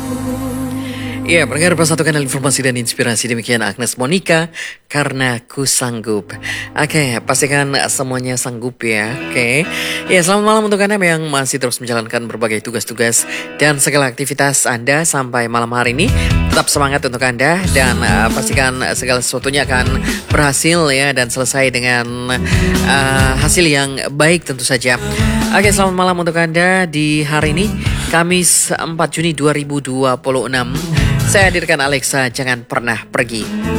Ya, pendengar satu kanal informasi dan inspirasi, demikian Agnes Monica, karena ku sanggup. Oke, pastikan semuanya sanggup ya. Oke. Ya, selamat malam untuk Anda yang masih terus menjalankan berbagai tugas-tugas dan segala aktivitas Anda sampai malam hari ini. Tetap semangat untuk Anda dan pastikan segala sesuatunya akan berhasil ya dan selesai dengan hasil yang baik tentu saja. Oke, selamat malam untuk Anda di hari ini, Kamis 4 Juni 2026. Saya hadirkan Alexa, jangan pernah pergi.